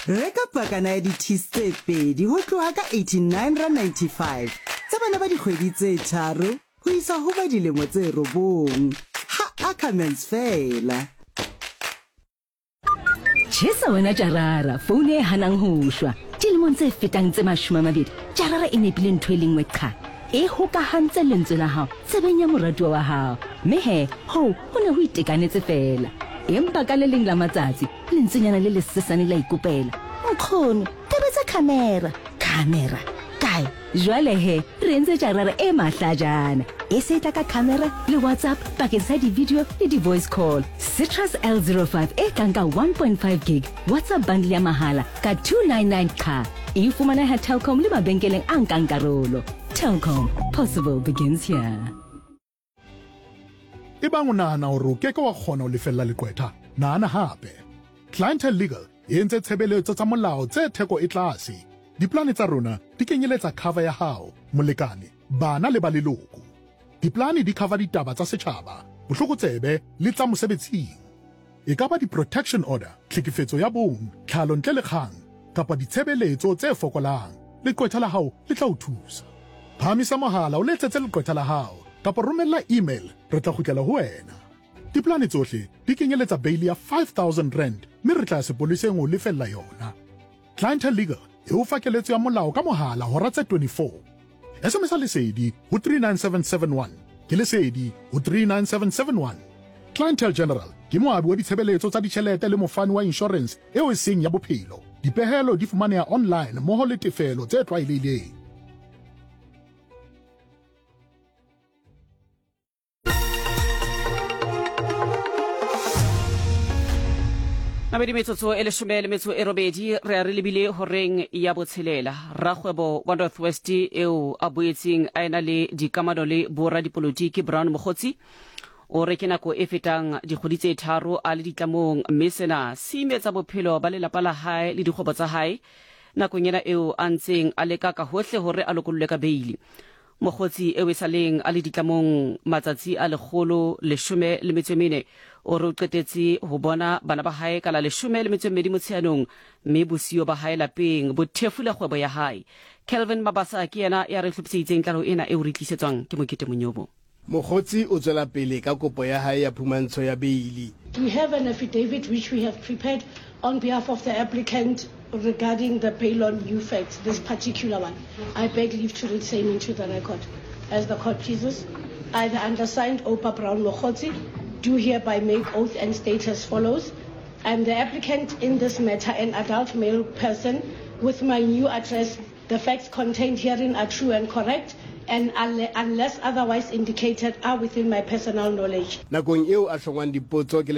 Reka pakana ya di-teas tse pedi ho tloha ka 89.95 tsa bana ba dikgwedi tse tharo ho isa ho ba dilemo tse 9. Ha Ackermans fela. Chesa wena Jarara, phone e hanang ho shwa. Dilemong tse fetang tse 20. Jarara e nepile ntho e lengwe qha. E hokahantse lentswe la hao, tsebeng ya moratuwa wa hao. Mme he, ho ne ho itekanetse fela. Empa ka le leng la matsatsi, lentsenyana le lesesane la ikopela. Nkgono, tebetsa camera. Camera? Kae? Jwale he, re entse Jarara e mahlajana. E se tla ka camera le WhatsApp bakeng sa di-video le di-voice call. Citrus L05 e tlang ka 1.5 gig. WhatsApp bundle ya mahala ka 299 ka. E fumana ha Telkom le mabenkeleng a nkang karolo. Telkom, possible begins here. Ebang o nahana hore o keke wa kgona ho lefella leqwetha, nahana hape. Clientele Legal e entse tshebeletso tsa molao tse theko e tlase. Diplane tsa rona di kenyeletsa cover ya hao, molekane, bana le ba leloko. Diplane di cover ditaba tsa setjhaba, bohlokotsebe le tsa mosebetsing. E ka ba di-protection order, tlhekefetso ya bong, tlhalo ntle le kgang, kapa ditshebeletso tse fokolang. Leqwetha la hao le tla o thusa. Phamisa mohala o letsetse leqwetha la hao, kapa romella email, re tla kgutlela ho wena. Diplane tsohle di kenyeletsa bail ya 5,000 rand, mme re tla sepoleseng ho lefella yona. Clientele Legal e o fa keletso ya molao ka mohala hora tse 24. SMS lesedi ho 39771, ke lesedi ho 39771. Clientele General ke moabi wa ditshebeletso tsa ditjhelete le mofani wa insurance eo e seng ya bophelo. Dipehelo di fumaneha online mmoho le tefelo tse tlwaelehileng. Mabedi metsotso e leshome le metso e robedi re a re lebile horeng ya botshelela. Rakgwebo wa North West eo a boetseng a ena le dikamano le bora dipolotiki Brown Mokgotsi o re ke nako e fetang dikgwedi tse tharo a le ditlamong, mme sena se imetsa bophelo ba lelapa la hae le dikgwebo tsa hae nakong ena eo a ntseng a leka ka hohle hore a lokollwe ka beili. Mokgotsi eo e saleng a le ditlamong matsatsi a 114 o re o qetetse ho bona bana ba hae ka la 12 Motsheanong, mme bosio ba hae lapeng bo thefula kgwebo ya hae. Kelvin Mabasa ke yena ya re hlophisitseng tlalo ena eo re tlisetswang ke Mokete Monyobo. Mokgotsi o tswela pele ka kopo ya hae ya phumantsho ya beili. We have an affidavit which we have prepared on behalf of the applicant regarding the bail on new facts, this particular one. I beg leave to read same into the record. As the court pleases, I, the undersigned Opa Brown Mokgotsi, do hereby make oath and state as follows. I am the applicant in this matter, an adult male person with my new address. The facts contained herein are true and correct, and unless otherwise indicated are within my personal knowledge. Nakong eo a hlongwang dipotso ke